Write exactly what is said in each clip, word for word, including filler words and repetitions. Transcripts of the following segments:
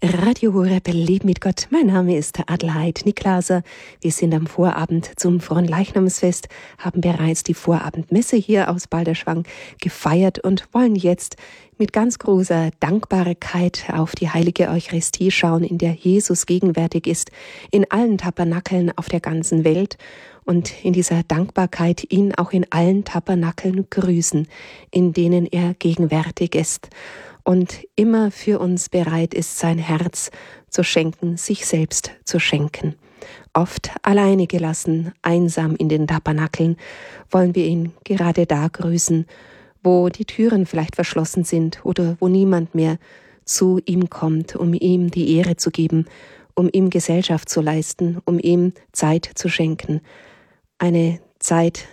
Radio Horeb Leben mit Gott. Mein Name ist Adelheid Niklaser. Wir sind am Vorabend zum Fronleichnamsfest, haben bereits die Vorabendmesse hier aus Balderschwang gefeiert und wollen jetzt mit ganz großer Dankbarkeit auf die heilige Eucharistie schauen, in der Jesus gegenwärtig ist, in allen Tabernakeln auf der ganzen Welt, und in dieser Dankbarkeit ihn auch in allen Tabernakeln grüßen, in denen er gegenwärtig ist und immer für uns bereit ist, sein Herz zu schenken, sich selbst zu schenken. Oft alleine gelassen, einsam in den Tabernakeln, wollen wir ihn gerade da grüßen, wo die Türen vielleicht verschlossen sind oder wo niemand mehr zu ihm kommt, um ihm die Ehre zu geben, um ihm Gesellschaft zu leisten, um ihm Zeit zu schenken. Eine Zeit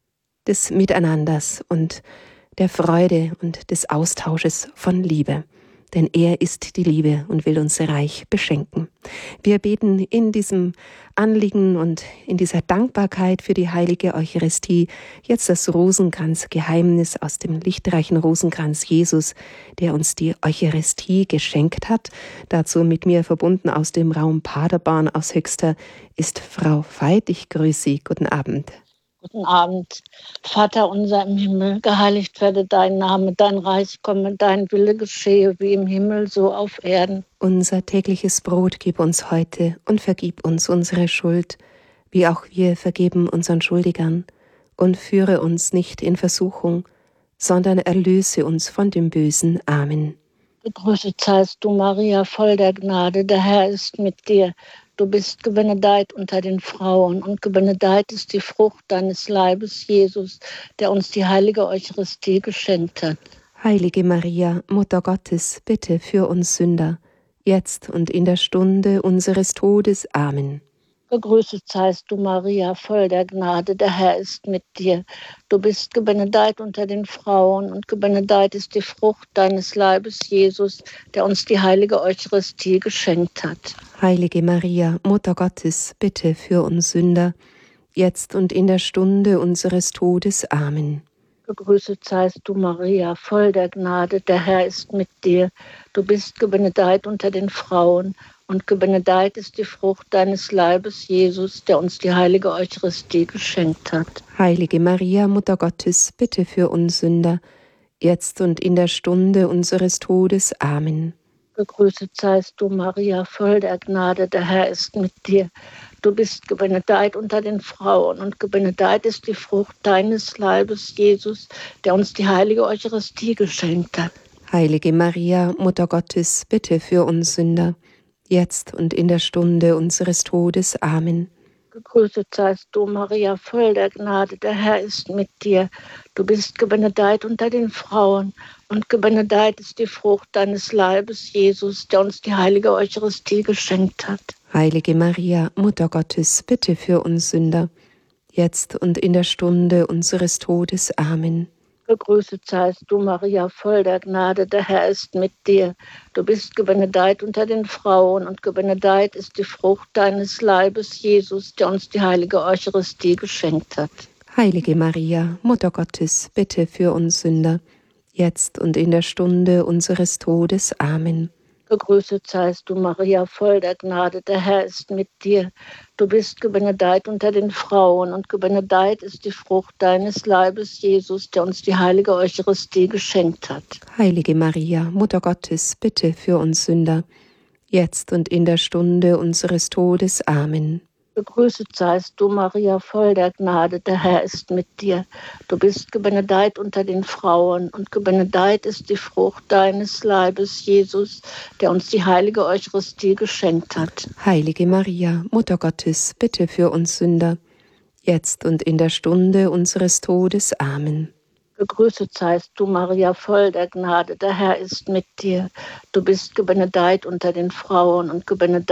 des Miteinanders und der Freude und des Austausches von Liebe. Denn er ist die Liebe und will uns reich beschenken. Wir beten in diesem Anliegen und in dieser Dankbarkeit für die heilige Eucharistie jetzt das Rosenkranzgeheimnis aus dem lichtreichen Rosenkranz Jesus, der uns die Eucharistie geschenkt hat. Dazu mit mir verbunden aus dem Raum Paderborn aus Höxter ist Frau Veit. Ich grüße Sie. Guten Abend. Guten Abend. Vater unser im Himmel, geheiligt werde dein Name, dein Reich komme, dein Wille geschehe, wie im Himmel, so auf Erden. Unser tägliches Brot gib uns heute und vergib uns unsere Schuld, wie auch wir vergeben unseren Schuldigern. Und führe uns nicht in Versuchung, sondern erlöse uns von dem Bösen. Amen. Gegrüßet seist du, Maria, voll der Gnade, der Herr ist mit dir. Du bist gebenedeit unter den Frauen und gebenedeit ist die Frucht deines Leibes, Jesus, der uns die heilige Eucharistie geschenkt hat. Heilige Maria, Mutter Gottes, bitte für uns Sünder, jetzt und in der Stunde unseres Todes. Amen. Gegrüßet seist du, Maria, voll der Gnade, der Herr ist mit dir. Du bist gebenedeit unter den Frauen und gebenedeit ist die Frucht deines Leibes, Jesus, der uns die heilige Eucharistie geschenkt hat. Heilige Maria, Mutter Gottes, bitte für uns Sünder, jetzt und in der Stunde unseres Todes. Amen. Gegrüßet seist du, Maria, voll der Gnade, der Herr ist mit dir. Du bist gebenedeit unter den Frauen und gebenedeit ist die Frucht deines Leibes, Jesus, der uns die heilige Eucharistie geschenkt hat. Heilige Maria, Mutter Gottes, bitte für uns Sünder, jetzt und in der Stunde unseres Todes. Amen. Gegrüßet seist du, Maria, voll der Gnade, der Herr ist mit dir. Du bist gebenedeit unter den Frauen und gebenedeit ist die Frucht deines Leibes, Jesus, der uns die heilige Eucharistie geschenkt hat. Heilige Maria, Mutter Gottes, bitte für uns Sünder, jetzt und in der Stunde unseres Todes. Amen. Gegrüßet seist du, Maria, voll der Gnade, der Herr ist mit dir. Du bist gebenedeit unter den Frauen und gebenedeit ist die Frucht deines Leibes, Jesus, der uns die heilige Eucharistie geschenkt hat. Heilige Maria, Mutter Gottes, bitte für uns Sünder, jetzt und in der Stunde unseres Todes. Amen. Gegrüßet seist du, Maria, voll der Gnade, der Herr ist mit dir. Du bist gebenedeit unter den Frauen und gebenedeit ist die Frucht deines Leibes, Jesus, der uns die heilige Eucharistie geschenkt hat. Heilige Maria, Mutter Gottes, bitte für uns Sünder, jetzt und in der Stunde unseres Todes. Amen. Gegrüßet seist du, Maria, voll der Gnade, der Herr ist mit dir. Du bist gebenedeit unter den Frauen und gebenedeit ist die Frucht deines Leibes, Jesus, der uns die heilige Eucharistie geschenkt hat. Heilige Maria, Mutter Gottes, bitte für uns Sünder, jetzt und in der Stunde unseres Todes. Amen. Gegrüßet seist du, Maria, voll der Gnade, der Herr ist mit dir. Du bist gebenedeit unter den Frauen und gebenedeit ist die Frucht deines Leibes, Jesus, der uns die heilige Eucharistie geschenkt hat. Heilige Maria, Mutter Gottes, bitte für uns Sünder, jetzt und in der Stunde unseres Todes. Amen. Gegrüßet seist du, Maria, voll der Gnade, der Herr ist mit dir. Du bist gebenedeit unter den Frauen und gebenedeit